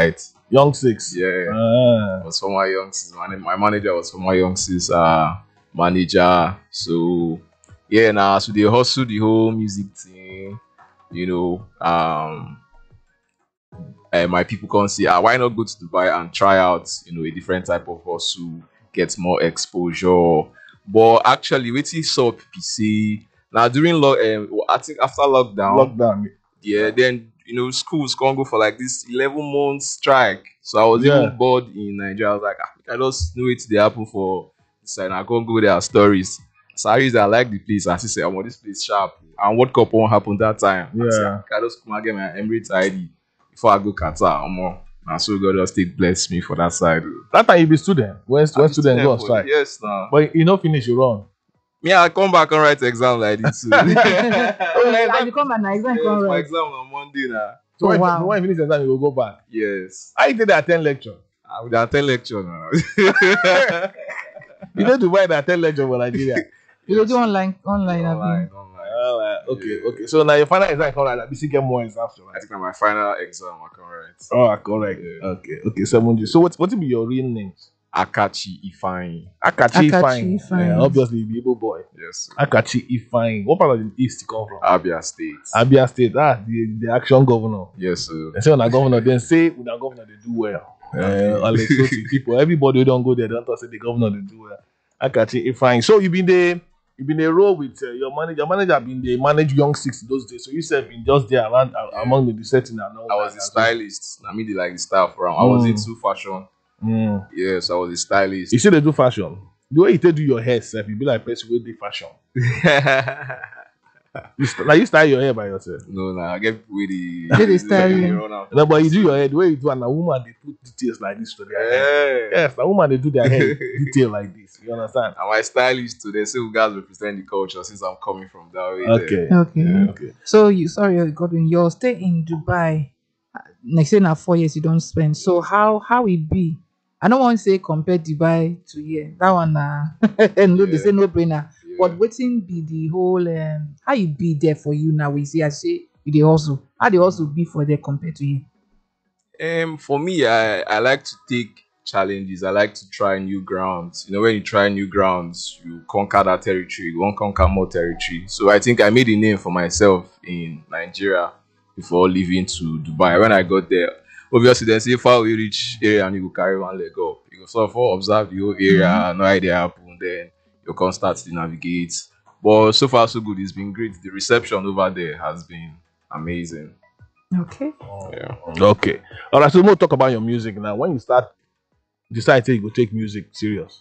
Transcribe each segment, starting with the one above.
site. Young Six. Yeah. Ah. I was former Young Six. My manager was former Young Six manager. So yeah, now so they hustle the whole music thing. You know, and my people can say, why not go to Dubai and try out, a different type of hustle, get more exposure. But actually, waiting saw PPC now during I think after lockdown, Lockdown. yeah, then schools can't go for like this 11 month strike. So I was Yeah. even bored in Nigeria. I was like, I just know it they happen for this and I can't go there stories. Saris that I like the place. I say, I want this place sharp. And World Cup won't happen that time. Yeah. I just come and get my Emirates ID before I go Qatar. And so God just take bless me for that side. That time you be student. When students go on for strike. yes, now. But you know finish you run. Yeah, I come back and write exam like this too. I become an exam Yes, my right. exam on Monday now. So Oh, wow. when you finish exam, you will go back. Yes. I did attend lecture. I would attend lecture now. You know Dubai they attend lecture for Nigeria. You go do online. Online. Okay. So now your final exam come like that. Get more exams to I write. think my final exam I can write. Oh, correct. Yeah. Okay. 7G. So what will be your real names? Akachi Ifeanyi. Akachi Akachi Ifeanyi. Ifeanyi. Yeah, obviously the Igbo boy. Yes. Akachi Ifeanyi. What part of the east you come from? Abia State. Abia State. The action governor. Yes, sir. They say when a governor, then say when a governor they do well. Alex Otti people, everybody who don't go there, don't talk say the governor they do well. Akachi Ifeanyi. So you've been a role with your manager. Your manager been they manage Young Six those days. So you said been just there around among the setting and all. I was a stylist. I mean, they like the staff around. I was into fashion. Mm. Yes, I was a stylist. You say they do fashion. The way you take do your hair, self, you be like person with the fashion. You style your hair by yourself. No, I get with the. They dey style you. run out. No, but you do your hair the way you do, and a woman they put details like this to their hair. Yeah. Yes, a woman they do their hair detail like this. You understand? And my stylist today, so you guys represent the culture since I'm coming from that way. Okay. Okay. Okay. So Godwin, your stay in Dubai. Next year now 4 years you don't spend. So how it be? I don't want to say compare Dubai to here. That one and they say no brainer. Yeah. But waiting be the whole how you be there for you now? We see I say you dey hustle. How they also be for there compared to here? For me, I like to take challenges. I like to try new grounds. When you try new grounds, you conquer that territory. You won't conquer more territory. So I think I made a name for myself in Nigeria before leaving to Dubai. When I got there, obviously they say far we reach area and you go carry one leg up. You go sort of observe the whole area, no idea happen, then you can start to navigate. But so far so good. It's been great. The reception over there has been amazing. Okay. Yeah. Okay. All right. So we'll talk about your music now. When you decide to take music serious.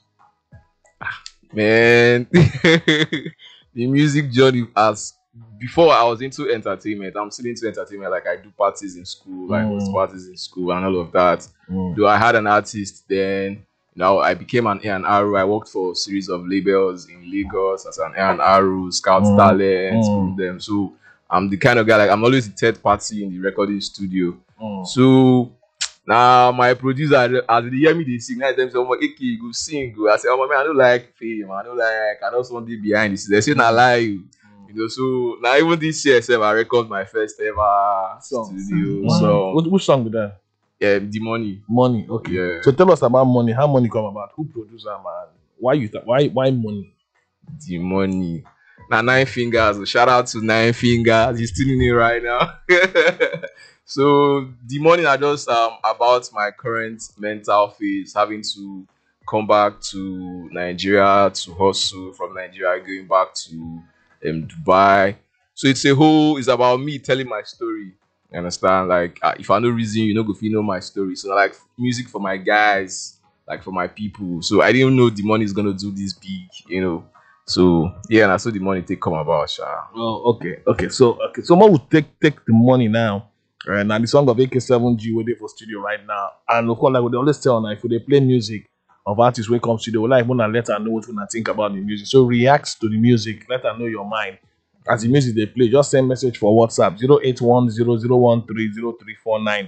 Man, the music journey as before I was into entertainment. I'm still into entertainment. Like I do parties in school, like host parties in school and all of that. Though I had an artist then. Now I became an A&R. I worked for a series of labels in Lagos as an A&R, scout talent, from them. So I'm the kind of guy like I'm always the third party in the recording studio. So now my producer, as they hear me they sing, I tell them say, "Eke, you go sing." I say, "Oh man, I don't like fame. I just want to be behind this." They say, "Nah lie." So now even this year, I record my first ever studio song. Which song with that? Yeah, The Money. Money. Okay. Yeah. So tell us about Money. How Money come about? Who produced that, man? Why Money? The Money. Now Nine Fingers. Shout out to Nine Fingers. He's still in it right now. So The Money are just about my current mental phase, having to come back to Nigeria to hustle, from Nigeria going back to Dubai. So it's about me telling my story. You understand? Like if I no reason, you know, go feel know my story. So like music for my guys, like for my people. So I didn't know The Money is gonna do this big, So yeah, and I saw The Money come about. Sha. Oh, okay. So someone will take the money now. Right now, the song of AK7G we're there for studio right now. And of course, like they always tell, if they play music of artists when come studio, we like wanna let her know what we think about the music. So react to the music, let her know your mind. As the music they play, just send message for WhatsApp 0810-013-0349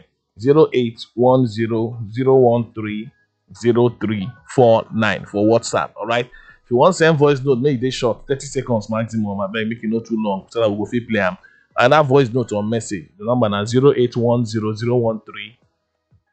0810-013-0349 for WhatsApp. All right. If you want to send voice note, make it short, 30 seconds maximum. I beg, make it not too long so that we go fit play them. And that voice note or message, the number is 0810-013-0349